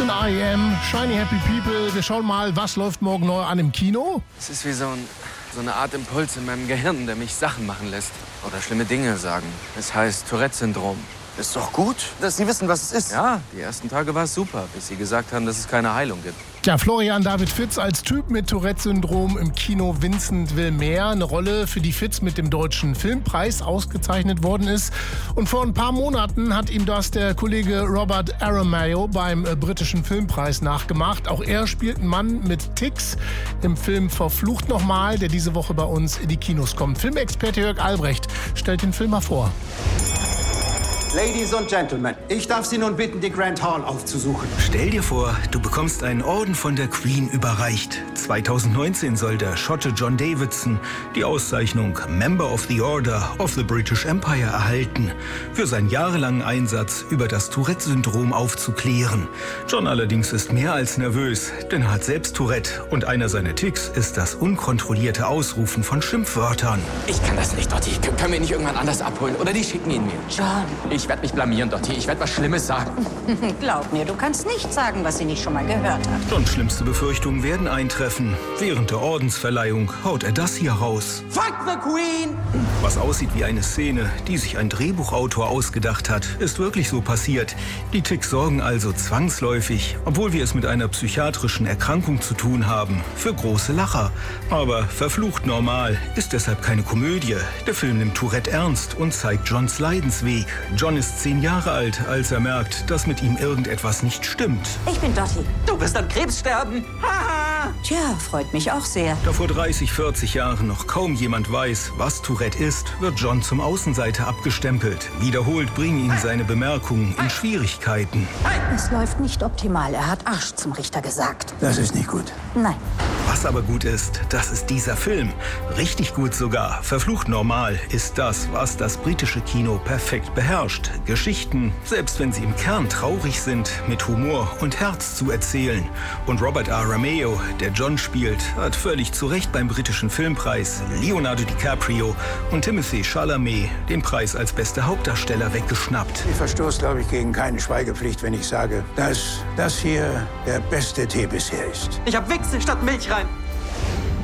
sind R.E.M., Shiny Happy People. Wir schauen mal, was läuft morgen neu an im Kino. Es ist wie so eine Art Impuls in meinem Gehirn, der mich Sachen machen lässt. Oder schlimme Dinge sagen. Es heißt Tourette-Syndrom. Ist doch gut, dass Sie wissen, was es ist. Ja, die ersten Tage war es super, bis Sie gesagt haben, dass es keine Heilung gibt. Ja, Florian David Fitz als Typ mit Tourette-Syndrom im Kino Vincent will mehr. Eine Rolle, für die Fitz mit dem Deutschen Filmpreis ausgezeichnet worden ist. Und vor ein paar Monaten hat ihm das der Kollege Robert Aramayo beim britischen Filmpreis nachgemacht. Auch er spielt einen Mann mit Tics im Film Verflucht nochmal, der diese Woche bei uns in die Kinos kommt. Filmexperte Jörg Albrecht stellt den Film mal vor. Ladies und Gentlemen, ich darf Sie nun bitten, die Grand Hall aufzusuchen. Stell dir vor, du bekommst einen Orden von der Queen überreicht. 2019 soll der Schotte John Davidson die Auszeichnung Member of the Order of the British Empire erhalten, für seinen jahrelangen Einsatz über das Tourette-Syndrom aufzuklären. John allerdings ist mehr als nervös, denn er hat selbst Tourette und einer seiner Tics ist das unkontrollierte Ausrufen von Schimpfwörtern. Ich kann das nicht, Dottie. Können wir ihn nicht irgendwann anders abholen? Oder die schicken ihn mir? John. Ich werde mich blamieren, Dottie. Ich werde was Schlimmes sagen. Glaub mir, du kannst nicht sagen, was sie nicht schon mal gehört hat. Johns schlimmste Befürchtungen werden eintreffen. Während der Ordensverleihung haut er das hier raus. Fuck the Queen! Was aussieht wie eine Szene, die sich ein Drehbuchautor ausgedacht hat, ist wirklich so passiert. Die Tics sorgen also zwangsläufig, obwohl wir es mit einer psychiatrischen Erkrankung zu tun haben, für große Lacher. Aber Verflucht normal ist deshalb keine Komödie. Der Film nimmt Tourette ernst und zeigt Johns Leidensweg. John ist 10 Jahre alt, als er merkt, dass mit ihm irgendetwas nicht stimmt. Ich bin Dottie. Du wirst an Krebs sterben. Tja, freut mich auch sehr. Da vor 30, 40 Jahren noch kaum jemand weiß, was Tourette ist, wird John zum Außenseiter abgestempelt. Wiederholt bringen ihn seine Bemerkungen in Schwierigkeiten. Es läuft nicht optimal. Er hat Arsch zum Richter gesagt. Das ist nicht gut. Nein. Was aber gut ist, das ist dieser Film. Richtig gut sogar. Verflucht normal ist das, was das britische Kino perfekt beherrscht. Geschichten, selbst wenn sie im Kern traurig sind, mit Humor und Herz zu erzählen. Und Robert Aramayo, der John spielt, hat völlig zu Recht beim britischen Filmpreis Leonardo DiCaprio und Timothée Chalamet den Preis als bester Hauptdarsteller weggeschnappt. Ich verstoße, glaube ich, gegen keine Schweigepflicht, wenn ich sage, dass das hier der beste Tee bisher ist. Ich hab Wichse statt Milch rein.